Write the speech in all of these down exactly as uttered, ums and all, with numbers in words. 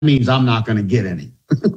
means I'm not going to get any.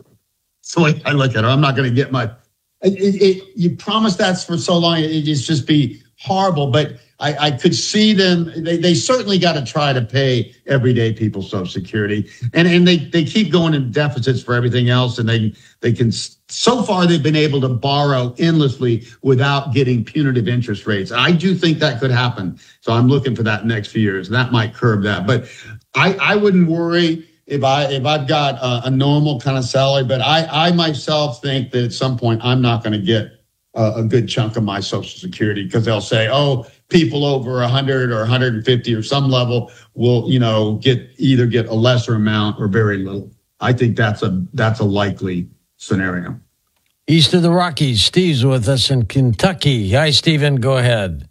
So I look at it. I'm not going to get my. It, it, it, you promise that's for so long. It, it's just be horrible. But I, I could see them. They, they certainly got to try to pay everyday people Social Security, and and they, they keep going in deficits for everything else. And they they can. So far, they've been able to borrow endlessly without getting punitive interest rates. I do think that could happen. So I'm looking for that next few years. That might curb that. But I, I wouldn't worry if I if I've got a, a normal kind of salary. But I I myself think that at some point I'm not going to get a, a good chunk of my Social Security, because they'll say, oh, people over one hundred or one hundred fifty or some level will, you know, get either get a lesser amount or very little. I think that's a that's a likely scenario. East of the Rockies, Steve's with us in Kentucky. Hi, Stephen. Go ahead.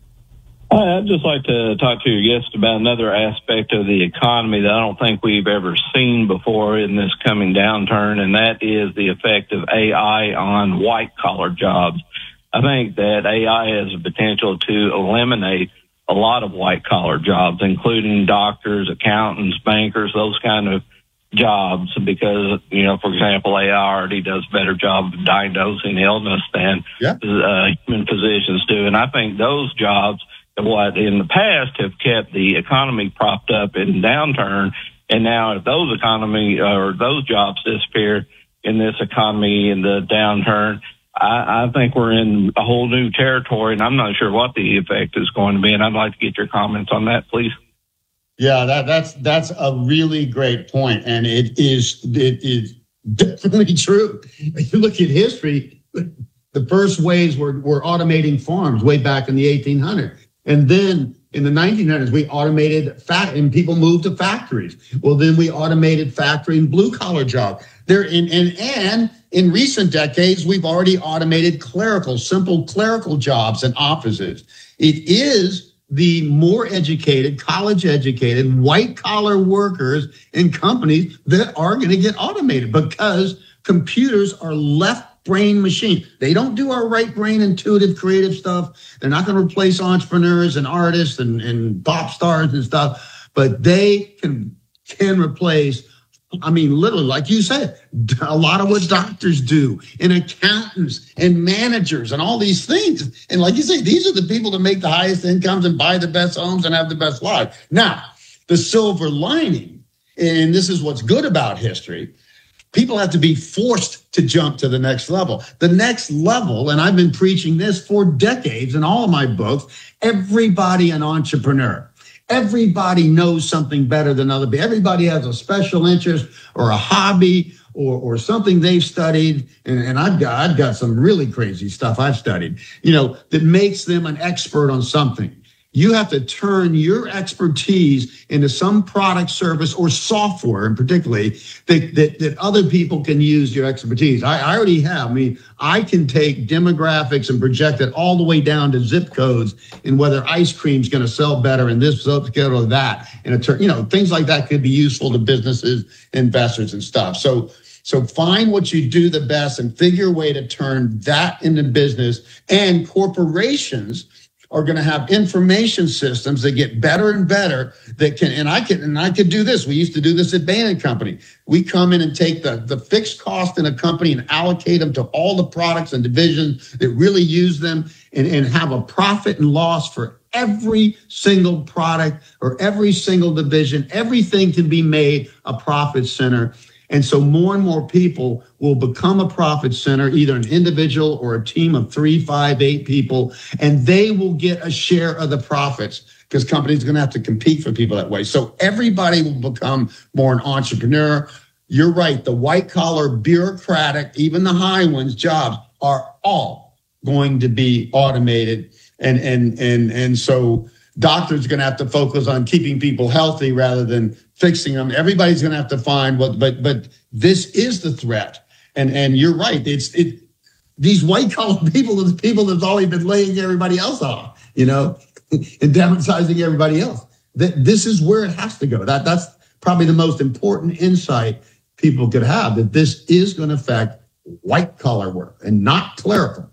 Hi, I'd just like to talk to your guest about another aspect of the economy that I don't think we've ever seen before in this coming downturn, and that is the effect of A I on white-collar jobs. I think that A I has the potential to eliminate a lot of white-collar jobs, including doctors, accountants, bankers, those kind of jobs, because, you know, for example, A I already does a better job of diagnosing illness than yeah. uh, human physicians do. And I think those jobs, what in the past have kept the economy propped up in downturn, and now if those economy or those jobs disappear in this economy in the downturn, I, I think we're in a whole new territory, and I'm not sure what the effect is going to be. And I'd like to get your comments on that, please. Yeah, that, that's that's a really great point, and it is it is definitely true. If you look at history, the first ways were were automating farms way back in the eighteen hundreds, and then in the nineteen hundreds we automated fact, and people moved to factories. Well, then we automated factory and blue collar jobs. There in and and in recent decades we've already automated clerical, simple clerical jobs and offices. It is the more educated, college-educated, white-collar workers in companies that are going to get automated, because computers are left-brain machines. They don't do our right-brain, intuitive, creative stuff. They're not going to replace entrepreneurs and artists and, and pop stars and stuff, but they can can replace, I mean, literally, like you said, a lot of what doctors do, and accountants and managers and all these things. And like you say, these are the people that make the highest incomes and buy the best homes and have the best lives. Now, the silver lining, and this is what's good about history, people have to be forced to jump to the next level. The next level, and I've been preaching this for decades in all of my books, everybody an entrepreneur. Everybody knows something better than other people. Everybody has a special interest or a hobby or or something they've studied. And, and I've got I've got some really crazy stuff I've studied, you know, that makes them an expert on something. You have to turn your expertise into some product, service, or software, in particularly that, that, that other people can use your expertise. I, I already have. I mean, I can take demographics and project it all the way down to zip codes and whether ice cream's going to sell better in this zip code or that. And it, you know, things like that could be useful to businesses, investors, and stuff. So, so find what you do the best and figure a way to turn that into business. And corporations are going to have information systems that get better and better that can, and I can, and I could do this. We used to do this at Bain and Company. We come in and take the, the fixed cost in a company and allocate them to all the products and divisions that really use them, and, and have a profit and loss for every single product or every single division. Everything can be made a profit center. And so more and more people will become a profit center, either an individual or a team of three, five, eight people, and they will get a share of the profits, because companies are going to have to compete for people that way. So everybody will become more an entrepreneur. You're right. The white collar, bureaucratic, even the high ones jobs are all going to be automated. And, and, and, and so doctors are going to have to focus on keeping people healthy rather than fixing them. Everybody's going to have to find what, but but this is the threat. And and you're right. It's it. These white collar people are the people that's always been laying everybody else off, you know, and downsizing everybody else. That this is where it has to go. That that's probably the most important insight people could have, that this is going to affect white collar work and not clerical.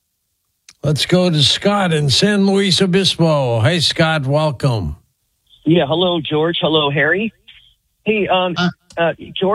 Let's go to Scott in San Luis Obispo. Hey, Scott, welcome. Yeah, hello, George. Hello, Harry. Hey, um, uh, uh, Georgia.